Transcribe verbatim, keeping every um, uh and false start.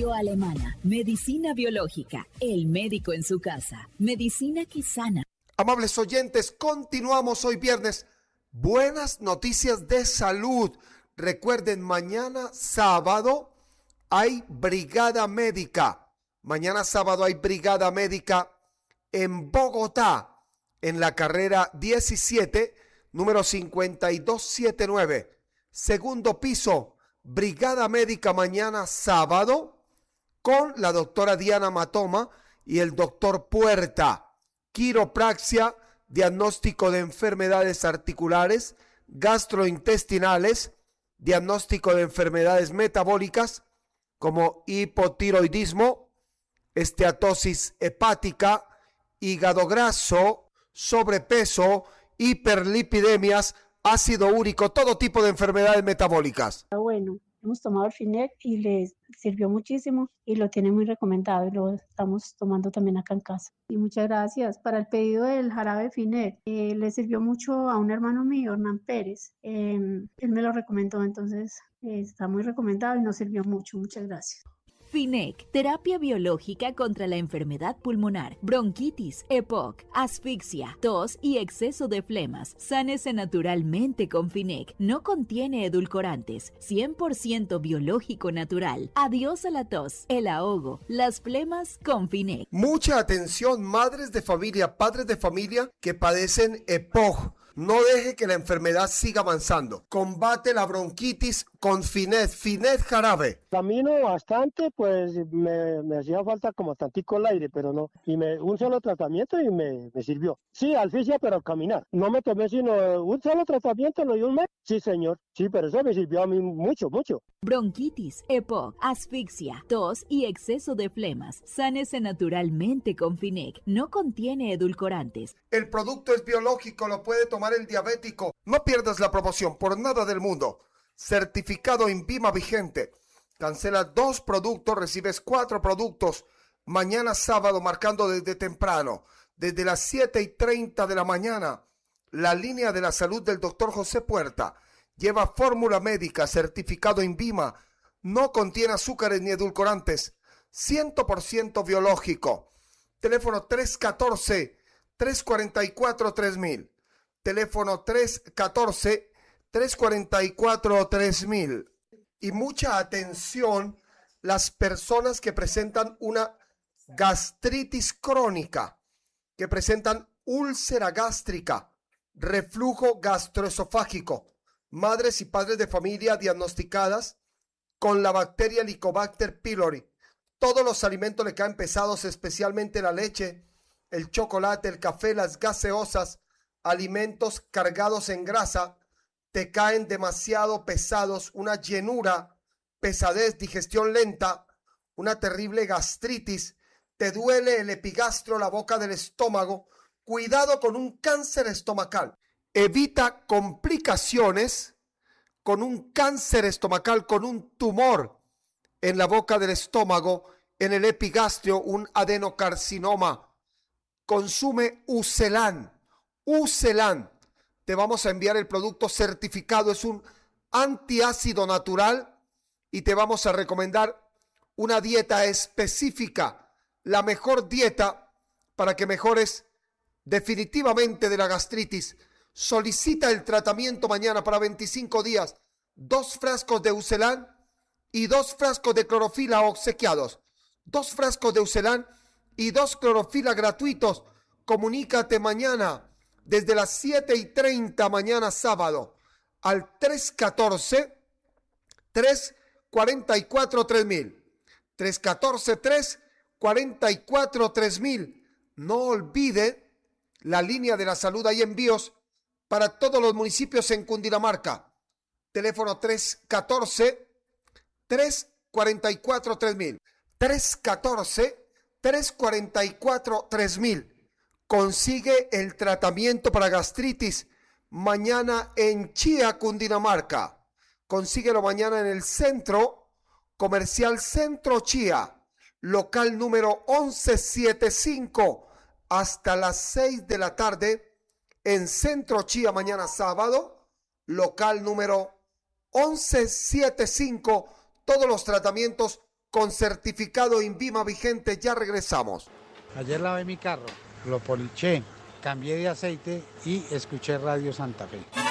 Laboratorio Alemana. Medicina biológica. El médico en su casa. Medicina que sana. Amables oyentes, continuamos hoy viernes. Buenas noticias de salud. Recuerden, mañana sábado hay brigada médica. Mañana sábado hay brigada médica en Bogotá, en la carrera diecisiete, número cincuenta y dos setenta y nueve. Segundo piso, brigada médica mañana sábado con la doctora Diana Matoma y el doctor Puerta. Quiropraxia, diagnóstico de enfermedades articulares, gastrointestinales, diagnóstico de enfermedades metabólicas como hipotiroidismo, esteatosis hepática, hígado graso, sobrepeso, hiperlipidemias, ácido úrico, todo tipo de enfermedades metabólicas. Bueno, hemos tomado el Finec y les sirvió muchísimo y lo tiene muy recomendado y lo estamos tomando también acá en casa. Y muchas gracias. Para el pedido del jarabe Finec, eh, le sirvió mucho a un hermano mío, Hernán Pérez. Eh, él me lo recomendó, entonces eh, está muy recomendado y nos sirvió mucho. Muchas gracias. Finec, terapia biológica contra la enfermedad pulmonar, bronquitis, E P O C, asfixia, tos y exceso de flemas. Sánese naturalmente con Finec. No contiene edulcorantes, cien por ciento biológico natural. Adiós a la tos, el ahogo, las flemas con Finec. Mucha atención, madres de familia, padres de familia que padecen E P O C. No deje que la enfermedad siga avanzando. Combate la bronquitis con Finet, Finet jarabe. Camino bastante, pues me, me hacía falta como tantico el aire, pero no. Y me, un solo tratamiento y me, me sirvió. Sí, asfixia, pero caminar. No me tomé sino un solo tratamiento, lo di un mes. Sí, señor. Sí, pero eso me sirvió a mí mucho, mucho. Bronquitis, E P O C, asfixia, tos y exceso de flemas. Sánese naturalmente con Finec. No contiene edulcorantes. El producto es biológico, lo puede tomar el diabético. No pierdas la promoción por nada del mundo. Certificado INVIMA vigente. Cancela dos productos, recibes cuatro productos. Mañana sábado, marcando desde temprano, desde las siete y treinta de la mañana. La línea de la salud del doctor José Puerta lleva fórmula médica, certificado INVIMA. No contiene azúcares ni edulcorantes. cien por ciento biológico. Teléfono tres uno cuatro, tres cuatro cuatro, tres mil. Teléfono tres uno cuatro, tres cuatro cuatro, tres mil. Y mucha atención, las personas que presentan una gastritis crónica, que presentan úlcera gástrica, reflujo gastroesofágico, madres y padres de familia diagnosticadas con la bacteria Helicobacter pylori. Todos los alimentos le caen pesados, especialmente la leche, el chocolate, el café, las gaseosas, alimentos cargados en grasa, te caen demasiado pesados, una llenura, pesadez, digestión lenta, una terrible gastritis, te duele el epigastro, la boca del estómago. Cuidado con un cáncer estomacal. Evita complicaciones con un cáncer estomacal, con un tumor en la boca del estómago, en el epigastrio, un adenocarcinoma. Consume Ucelan. Ucelan. Te vamos a enviar el producto certificado. Es un antiácido natural y te vamos a recomendar una dieta específica, la mejor dieta para que mejores definitivamente de la gastritis. Solicita el tratamiento mañana para veinticinco días. Dos frascos de Ucelan y dos frascos de clorofila obsequiados. Dos frascos de Ucelan y dos clorofila gratuitos. Comunícate mañana desde las siete y treinta mañana sábado al tres uno cuatro, tres cuatro cuatro, tres mil. tres uno cuatro, tres cuatro cuatro, tres mil. No olvide la línea de la salud. Hay envíos para todos los municipios en Cundinamarca. Teléfono tres uno cuatro, tres cuatro cuatro, tres mil. tres uno cuatro, tres cuatro cuatro, tres mil. Consigue el tratamiento para gastritis mañana en Chía, Cundinamarca. Consíguelo mañana en el Centro Comercial Centro Chía, local número once setenta y cinco, hasta las seis de la tarde en Centro Chía mañana sábado, local número once setenta y cinco. Todos los tratamientos con certificado INVIMA vigente. Ya regresamos. Ayer lavé mi carro, lo poliché, cambié de aceite y escuché Radio Santa Fe.